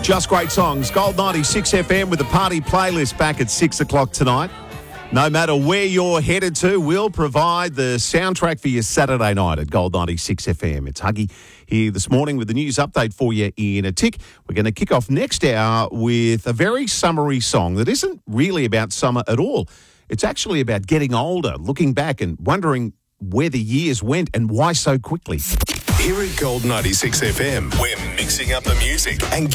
Just great songs. Gold 96 FM with the party playlist back at 6 o'clock tonight. No matter where you're headed to, we'll provide the soundtrack for your Saturday night at Gold 96 FM. It's Huggy here this morning with the news update for you in a tick. We're going to kick off next hour with a very summery song that isn't really about summer at all. It's actually about getting older, looking back and wondering where the years went and why so quickly. Here at Gold 96 FM, we're mixing up the music and